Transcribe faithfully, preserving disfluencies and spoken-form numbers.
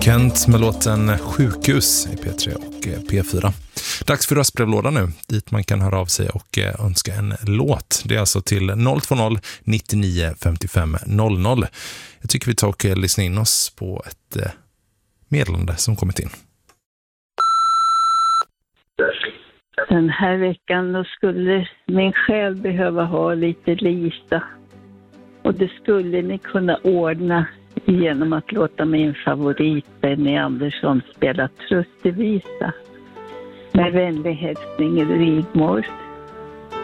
Kent med låten Sjukhus i P tre och P fyra. Dags för röstbrevlåda nu, dit man kan höra av sig och önska en låt. Det är alltså till noll två noll nittionio femtiofem noll noll. Jag tycker vi tar och lyssnar in oss på ett meddelande som kommit in. Den här veckan då skulle min själ behöva ha lite Lisa. Och det skulle ni kunna ordna genom att låta min favorit Benny Andersson spela Tröstevisa. Med vänlig hälsning Rigmor.